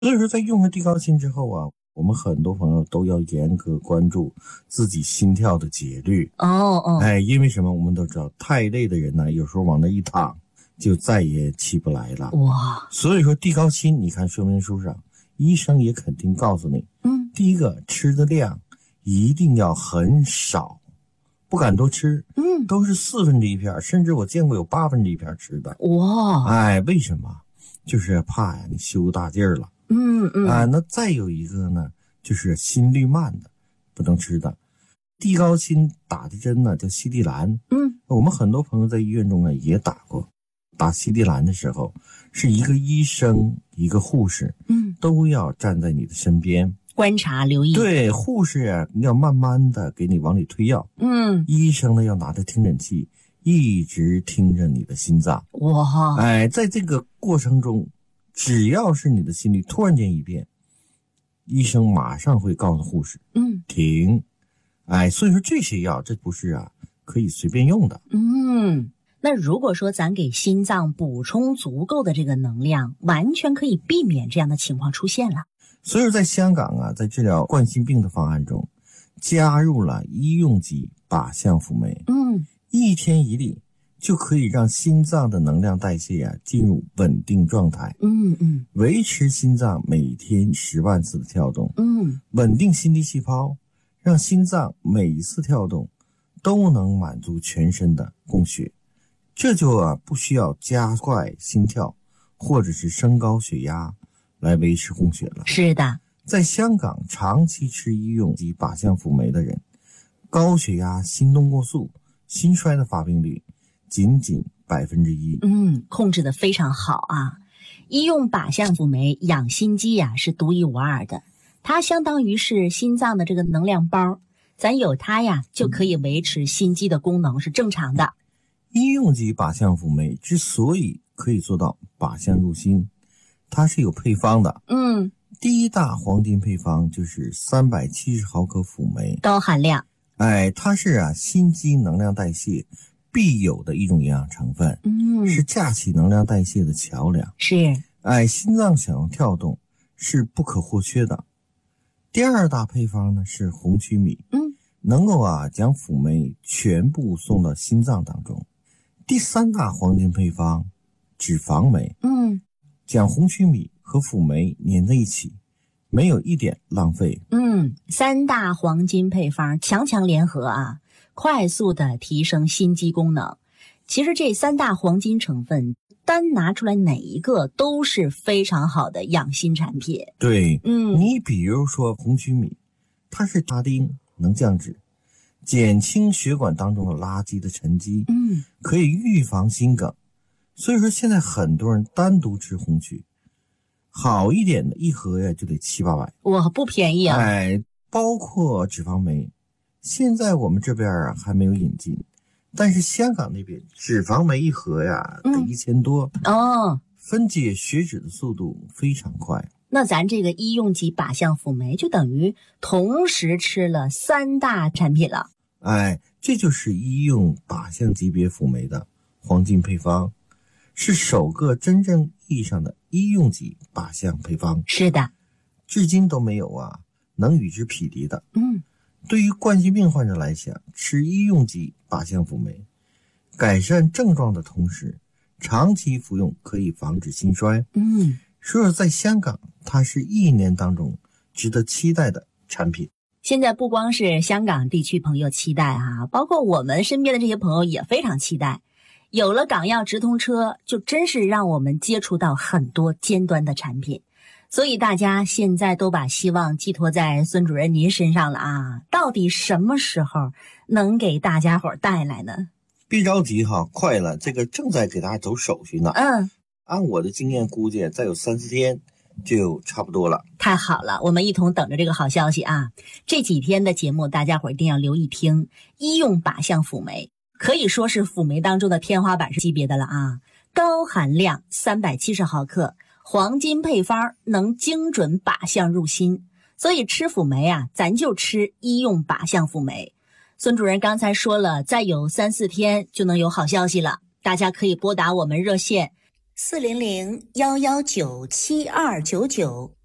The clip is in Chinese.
所以说在用了地高辛之后啊，我们很多朋友都要严格关注自己心跳的节律。因为什么？我们都知道太累的人呢，有时候往那一躺就再也起不来了。 哇！ 所以说地高辛，你看说明书上医生也肯定告诉你，第一个吃的量一定要很少，不敢多吃，都是1/4片，甚至我见过有1/8片吃的。 哇！ 为什么？就是怕呀你休大劲儿了。那再有一个呢，就是心率慢的不能吃的。地高辛打的针呢叫西地兰，我们很多朋友在医院中呢也打过。打西地兰的时候，是一个医生一个护士，都要站在你的身边观察留意。 对，护士啊要慢慢的给你往里推药，医生呢要拿着听诊器一直听着你的心脏。 哇！ 在这个过程中，只要是你的心率突然间一变，医生马上会告诉护士，停。所以说这些药这不是可以随便用的。 那如果说咱给心脏补充足够的这个能量，完全可以避免这样的情况出现了。 所以说在香港在治疗冠心病的方案中，加入了医用级靶向辅酶，1天1粒就可以让心脏的能量代谢进入稳定状态，维持心脏每天10万次的跳动，稳定心肌细胞，让心脏每一次跳动都能满足全身的供血，这就不需要加快心跳或者是升高血压来维持供血了。 是的， 在香港长期吃医用及靶向辅酶的人，高血压、心动过速、心衰的发病率仅1%。 控制得非常好啊！医用靶向辅酶养心肌是独一无二的，它相当于是心脏的这个能量包，咱有它就可以维持心肌的功能是正常的。 医用级靶向辅酶之所以可以做到靶向入心，它是有配方的。第一大黄金配方就是370毫克辅酶， 高含量。 它是心肌能量代谢必有的一种营养成分，是架起能量代谢的桥梁。 是， 心脏想要跳动是不可或缺的。第二大配方呢是红曲米，能够将辅酶全部送到心脏当中。第三大黄金配方脂肪酶，将红曲米和辅酶粘在一起，没有一点浪费。 三大黄金配方强强联合快速的提升心肌功能。其实这3大黄金成分单拿出来哪一个都是非常好的养心产品。 对，你比如说红曲米，它是拉丁，能降脂，减轻血管当中的垃圾的沉积，可以预防心梗。所以说现在很多人单独吃红曲，好一点的一盒就得700-800， 哇，不便宜啊！ 包括脂肪酶，现在我们这边还没有引进，但是香港那边脂肪酶一盒得1000多分解血脂的速度非常快。 那咱这个医用级靶向辅酶就等于同时吃了3大产品了。 这就是医用靶向级别辅酶的黄金配方，是首个真正意义上的医用级靶向配方。 是的， 至今都没有能与之匹敌的。对于冠心病患者来讲，吃医用级靶向辅酶，改善症状的同时，长期服用可以防止心衰。所以在香港，它是1年当中值得期待的产品。 现在不光是香港地区朋友期待包括我们身边的这些朋友也非常期待。有了港药直通车，就真是让我们接触到很多尖端的产品。所以大家现在都把希望寄托在孙主任您身上了到底什么时候能给大家伙带来呢？ 别着急快了，这个正在给大家走手续呢。按我的经验估计，再有3-4天就差不多了。 太好了，我们一同等着这个好消息这几天的节目大家伙一定要留意听。医用靶向辅酶可以说是辅酶当中的天花板级别的了高含量370毫克，黄金配方，能精准靶向入心。所以吃辅酶咱就吃医用靶向辅酶。孙主任刚才说了，再有3-4天就能有好消息了，大家可以拨打我们热线 400-119-7299